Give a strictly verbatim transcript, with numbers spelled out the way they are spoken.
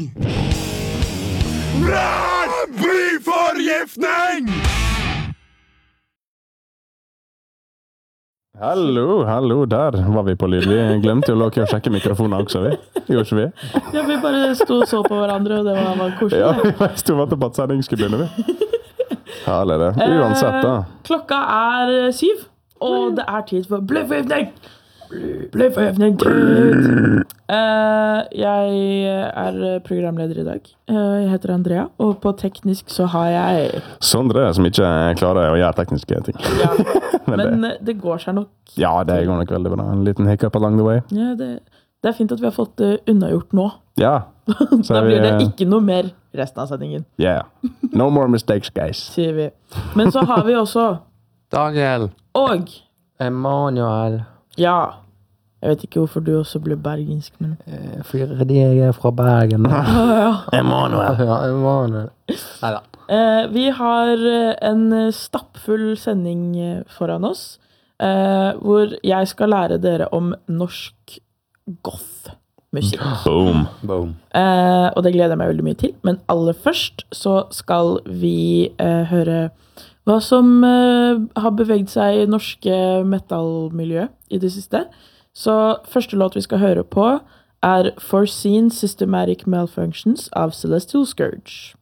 Brann! Blyforgiftning! Hallo, hallo, der var vi på lyd. Vi glemte jo å låke å sjekke mikrofonen også, vi. Gjorde ikke vi? Ja, vi bare sto og så på hverandre, og det var, var koselig. Ja, vi bare sto og ventet på at sending skulle begynne, vi. Herlig det. Uansett da. Eh, klokka er syv, og det er tid for blyforgiftning! Blyforgiftning tid! Eh, jeg er programleder i dag. Eh, jeg heter Andrea, og på teknisk så har jeg... Sondre, som ikke klarer å gjøre tekniske ting. Ja, Men men det, det går seg nok. ja, det går nok veldig bra. En liten hiccup along the way. Ja, det, det er fint at vi har fått det unnagjort nå. Ja. Så Da er vi, blir det eh, ikke noe mer resten av sendingen, Yeah. No more mistakes, guys. sier vi. Men så har vi også, Daniel. og, Emanuel. ja, jeg vet ikke hvorfor du også ble bergensk, men... Eh, Fordi jeg er fra Bergen. Emanuel. Ja, Emanuel. Neida. Eh, vi har eh, en stappfull sending eh, foran oss, eh, hvor jeg skal lære dere om norsk goth-musikk. Boom. Boom. Eh, og det gleder jeg meg veldig mye til. Men aller først så skal vi eh, høre hva som eh, har beveget seg i norske metal-miljø i det siste. Så første låt vi skal høre på er Foreseen Systematic Malfunctions av Celestial Scourge.